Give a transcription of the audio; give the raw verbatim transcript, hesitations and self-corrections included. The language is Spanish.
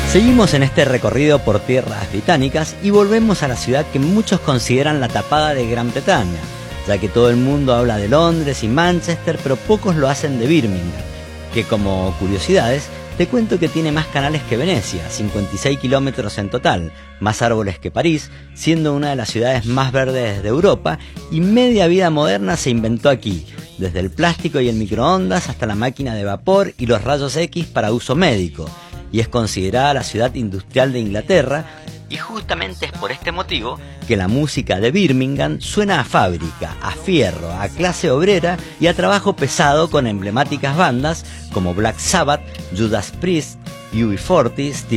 Seguimos en este recorrido por tierras británicas y volvemos a la ciudad que muchos consideran la tapada de Gran Bretaña, ya que todo el mundo habla de Londres y Manchester, pero pocos lo hacen de Birmingham, que como curiosidades te cuento que tiene más canales que Venecia, cincuenta y seis kilómetros en total, más árboles que París, siendo una de las ciudades más verdes de Europa, y media vida moderna se inventó aquí, desde el plástico y el microondas hasta la máquina de vapor y los rayos X para uso médico, y es considerada la ciudad industrial de Inglaterra, y justamente es por este motivo que la música de Birmingham suena a fábrica, a fierro, a clase obrera y a trabajo pesado con emblemáticas bandas como Black Sabbath, Judas Priest, U B cuarenta,